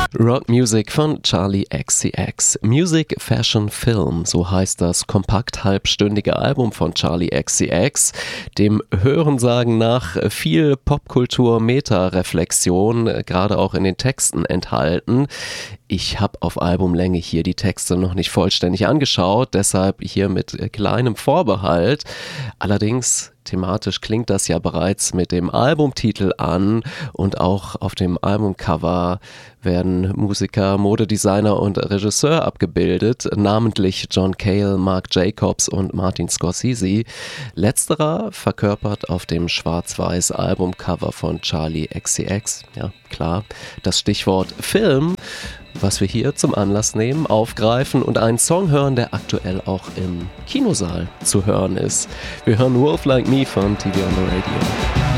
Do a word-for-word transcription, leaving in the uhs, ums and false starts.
Rock Music von Charli X C X. Music, Fashion, Film, so heißt das kompakt halbstündige Album von Charli X C X. Dem Hörensagen nach viel Popkultur-Meta-Reflexion, gerade auch in den Texten enthalten. Ich habe auf Albumlänge hier die Texte noch nicht vollständig angeschaut, deshalb hier mit kleinem Vorbehalt. Allerdings thematisch klingt das ja bereits mit dem Albumtitel an und auch auf dem Albumcover werden Musiker, Modedesigner und Regisseur abgebildet, namentlich John Cale, Marc Jacobs und Martin Scorsese. Letzterer verkörpert auf dem schwarz-weiß Albumcover von Charli X C X, ja klar, das Stichwort Film, was wir hier zum Anlass nehmen, aufgreifen und einen Song hören, der aktuell auch im Kinosaal zu hören ist. Wir hören Wolf Like Me von T V on the Radio.